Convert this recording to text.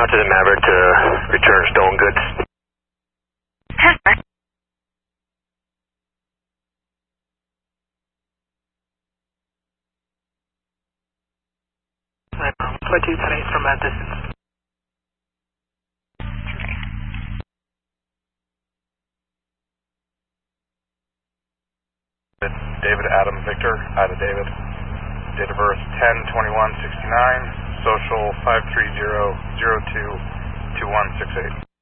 out to the Maverick to return stolen goods. Flight 210 from that distance. David Adam Victor, Ida David. Date of birth 10/21/69. Social 530022168.